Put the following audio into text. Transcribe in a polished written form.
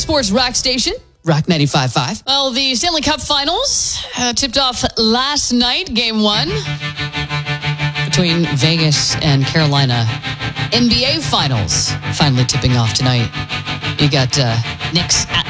Sports Rock Station, Rock 95.5. Well, the Stanley Cup Finals tipped off last night, Game 1, between Vegas and Carolina. NBA Finals finally tipping off tonight. You got Knicks at